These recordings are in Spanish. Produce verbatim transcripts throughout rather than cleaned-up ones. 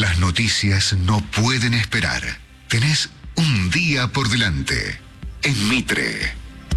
Las noticias no pueden esperar. Tenés un día por delante. En Mitre.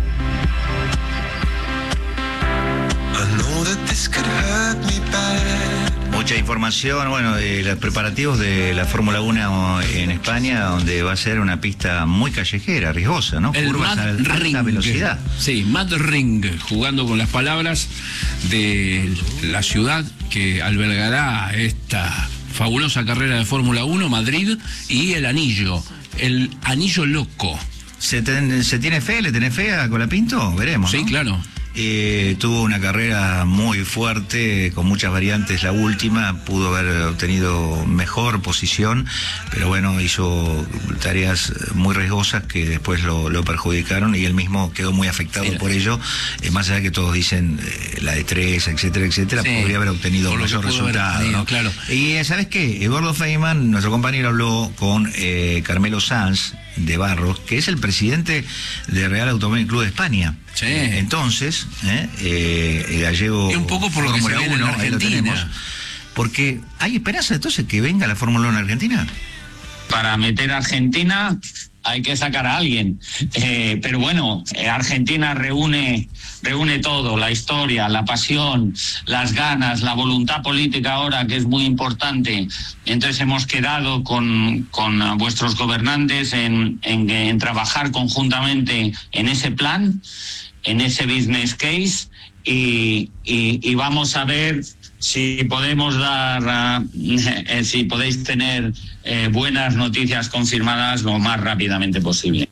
Mucha información, bueno, de los preparativos de la Fórmula uno en España, donde va a ser una pista muy callejera, riesgosa, ¿no? El Curvas Mad a Ring. alta velocidad. Sí, Mad Ring, jugando con las palabras de la ciudad que albergará esta fabulosa carrera de Fórmula uno, Madrid, y el anillo, el anillo loco. ¿Se, ten, ¿Se tiene fe? ¿Le tenés fe a Colapinto? Veremos, Sí, ¿no? claro. Eh, tuvo una carrera muy fuerte, con muchas variantes. La última pudo haber obtenido mejor posición, pero bueno, hizo tareas muy riesgosas que después lo, lo perjudicaron, y él mismo quedó muy afectado sí, por ello. Eh, más allá de que todos dicen eh, la destreza, etcétera, etcétera, sí, podría haber obtenido un mayor resultado, tenido, ¿no? Claro. Y ¿sabes qué? Eduardo Feynman, nuestro compañero, habló con eh, Carmelo Sanz de Barros, que es el presidente de Real Automóvil Club de España. Sí. Entonces, eh, eh, el gallego. Y un poco por lo que se viene en Argentina. Porque hay esperanza entonces que venga la Fórmula uno en Argentina. Para meter a Argentina hay que sacar a alguien. Eh, pero bueno, Argentina reúne, reúne todo: la historia, la pasión, las ganas, la voluntad política ahora, que es muy importante. Entonces hemos quedado con, con vuestros gobernantes en, en, en trabajar conjuntamente en ese plan, en ese business case, y, y, y vamos a ver si podemos dar, uh, eh, si podéis tener eh, buenas noticias confirmadas lo más rápidamente posible.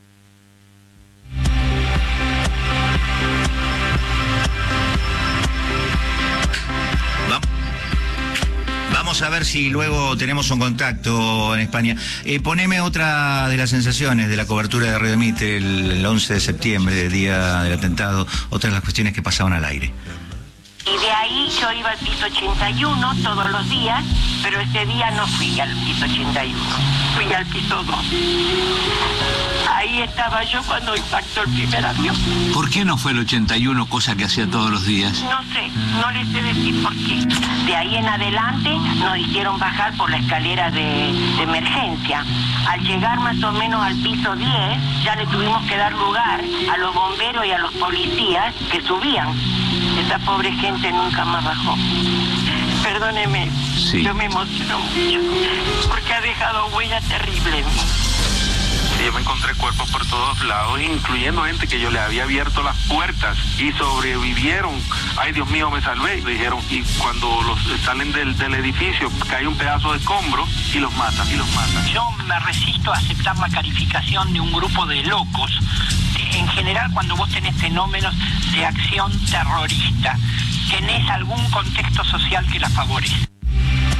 Vamos a ver si luego tenemos un contacto en España. Eh, poneme otra de las sensaciones de la cobertura de Radio Mitre el, el once de septiembre, día del atentado, otras de las cuestiones que pasaban al aire. Y de ahí yo iba al piso ochenta y uno todos los días, pero ese día no fui al piso ochenta y uno, fui al piso dos. Ahí estaba yo cuando impactó el primer avión. ¿Por qué no fue el ochenta y uno, cosa que hacía todos los días? No sé, no les sé decir por qué. De ahí en adelante nos hicieron bajar por la escalera de, de emergencia. Al llegar más o menos al piso diez, ya le tuvimos que dar lugar a los bomberos y a los policías que subían. Esa pobre gente nunca más bajó. Perdóneme, sí. Yo me emociono mucho, porque ha dejado huella terrible en mí. Yo me encontré cuerpos por todos lados, incluyendo gente que yo le había abierto las puertas y sobrevivieron. Ay, Dios mío, me salvé, dijeron. Y cuando los salen del, del edificio, cae un pedazo de escombro y los matan, y los matan. Yo me resisto a aceptar la calificación de un grupo de locos. En general, cuando vos tenés fenómenos de acción terrorista, tenés algún contexto social que la favorece.